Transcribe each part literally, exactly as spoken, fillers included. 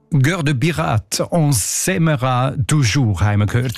Cœur de pirate, on s'aimera toujours, haben wir gehört.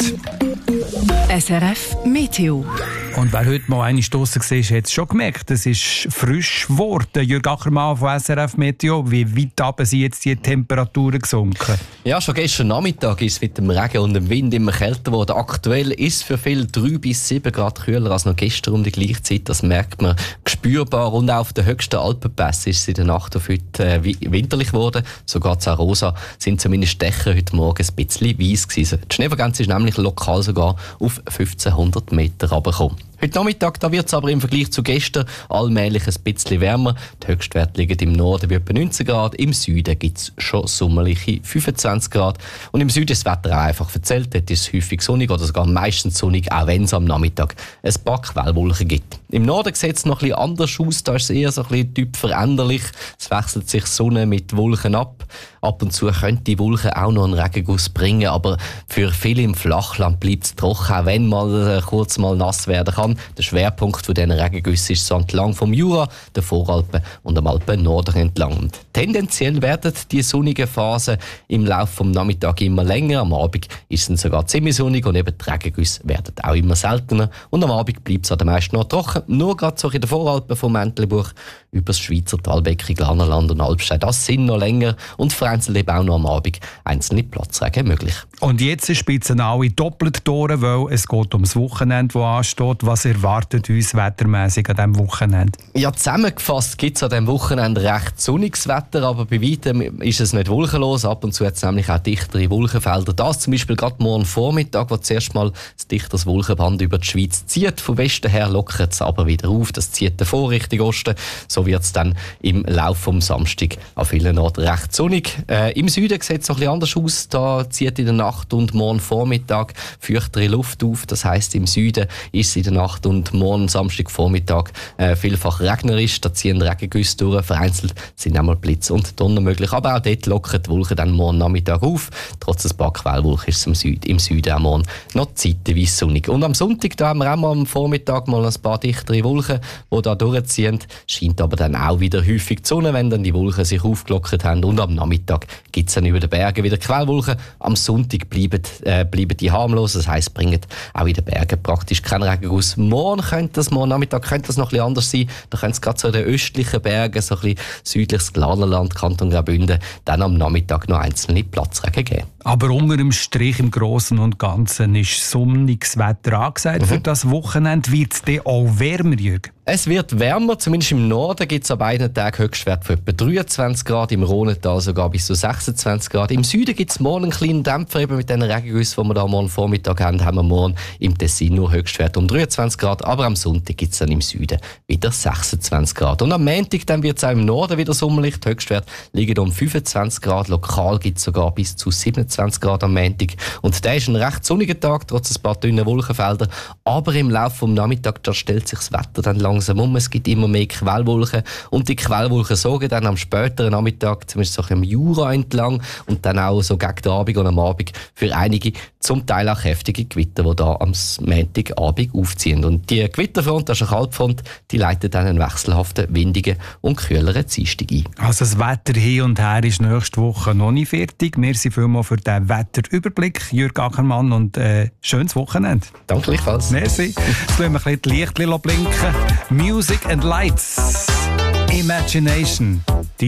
S R F Meteo. Und wer heute mal eine Stosse gesehen hat, hat es schon gemerkt, es ist frisch geworden. Jürg Ackermann von S R F Meteo, wie weit runter sind jetzt die Temperaturen gesunken? Ja, schon gestern Nachmittag ist es mit dem Regen und dem Wind immer kälter geworden. Aktuell ist es für viele drei bis sieben Grad kühler als noch gestern um die gleiche Zeit. Das merkt man spürbar. Und auch auf den höchsten Alpenpässen ist es in der Nacht auf heute äh, winterlich geworden. Sogar in Arosa sind zumindest die Dächer heute Morgen ein bisschen weiss gewesen. Die Schneevergrenze ist nämlich lokal sogar auf fünfzehnhundert Meter runtergekommen. Heute Nachmittag wird es aber im Vergleich zu gestern allmählich ein bisschen wärmer. Die Höchstwerte liegen im Norden bei etwa neunzehn Grad, im Süden gibt es schon sommerliche fünfundzwanzig Grad. Und im Süden ist das Wetter auch einfach verzählt. Dort ist es häufig sonnig oder sogar meistens sonnig, auch wenn es am Nachmittag ein paar Quellwolken gibt. Im Norden sieht es noch ein bisschen anders aus, da ist es eher so ein bisschen typ veränderlich. Es wechselt sich Sonne mit Wolken ab. Ab und zu könnte die Wolken auch noch einen Regenguss bringen, aber für viele im Flachland bleibt es trocken, auch wenn mal äh, kurz mal nass werden kann. Der Schwerpunkt von diesen Regengüssen ist so entlang vom Jura, der Voralpen und am Alpen-Norden entlang. Und tendenziell werden die sonnigen Phasen im Laufe des Nachmittags immer länger. Am Abend ist es sogar ziemlich sonnig und eben die Regengüsse werden auch immer seltener. Und am Abend bleibt es an den meisten noch trocken. Nur gerade so in den Voralpen vom Entlebuch über das Schweizer Talbecken, Glanerland und Alpstein. Das sind noch länger und vereinzelt eben auch noch am Abend einzelne Platzregen möglich. Und jetzt spitzen alle doppelt durch, weil es geht ums Wochenende, das ansteht. Was erwartet uns wettermässig an diesem Wochenende? Ja, zusammengefasst gibt es an diesem Wochenende recht sonniges Wetter, aber bei weitem ist es nicht wolkenlos. Ab und zu hat es nämlich auch dichtere Wolkenfelder. Das zum Beispiel gerade morgen Vormittag, wo zuerst mal das dichteres Wolkenband über die Schweiz zieht. Von Westen her lockert es aber wieder auf. Das zieht davor Richtung Osten. So wird es dann im Laufe des Samstag an vielen Orten recht sonnig. Äh, Im Süden sieht es noch ein bisschen anders aus. Da zieht in der Nacht und morgen Vormittag feuchtere Luft auf. Das heisst, im Süden ist es in der Nacht und morgen Samstagvormittag äh, vielfach regnerisch. Da ziehen Regengüsse durch. Vereinzelt sind einmal Blitz und Donner möglich. Aber auch dort lockern die Wolken dann morgen Nachmittag auf. Trotz ein paar Quellwolken ist es im Süden, im Süden auch morgen noch zeitweise sonnig. Und am Sonntag da haben wir auch mal am Vormittag mal ein paar dichtere Wolken, die da durchziehen. Scheint aber dann auch wieder häufig die Sonne, wenn dann die Wolken sich aufgelockert haben. Und am Nachmittag gibt es dann über den Bergen wieder Quellwolken. Am Sonntag bleiben, äh, bleiben die harmlos. Das heisst, bringen auch in den Bergen praktisch keinen Regenguss. Morgen könnte das, morgen Nachmittag könnte das noch ein bisschen anders sein. Da könnte es gerade so in den östlichen Bergen, so ein bisschen südliches Glanerland, Kanton Graubünden, dann am Nachmittag noch einzelne Platzregen geben. Aber unter dem Strich im Großen und Ganzen ist sonniges Wetter angesagt. Mhm. Für das Wochenende wird es dann auch wärmer, Jürg? Es wird wärmer, zumindest im Norden gibt es an beiden Tagen Höchstwert von etwa dreiundzwanzig Grad, im Rhonental sogar bis zu sechsundzwanzig Grad. Im Süden gibt es morgen einen kleinen Dämpfer, eben mit den Regengüssen, die wir da morgen Vormittag haben, haben wir morgen im Tessin nur Höchstwert um dreiundzwanzig Grad, aber am Sonntag gibt es dann im Süden wieder sechsundzwanzig Grad. Und am Montag dann wird es auch im Norden wieder sommerlich, die Höchstwerte liegen um fünfundzwanzig Grad, lokal gibt es sogar bis zu siebenundzwanzig Grad am Montag. Und der ist ein recht sonniger Tag, trotz ein paar dünnen Wolkenfelder, aber im Laufe des Nachmittags da stellt sich das Wetter dann langsam um. Es gibt immer mehr Quellwolken und die Quellwolken sorgen dann am späteren Nachmittag, zumindest so am Jura entlang und dann auch so gegen den Abend und am Abend für einige zum Teil auch kräftige Gewitter, die da am Montagabend aufziehen. Und die Gewitterfront, das ist eine Kaltfront, die leitet dann einen wechselhaften, windigen und kühleren Dienstag ein. Also das Wetter hin und her ist nächste Woche noch nicht fertig. Merci vielmals für den Wetterüberblick, Jürg Ackermann, und äh, schönes Wochenende. Danke gleichfalls. Merci. Jetzt lassen wir ein bisschen die Lichtchen blinken. Music and Lights. Imagination.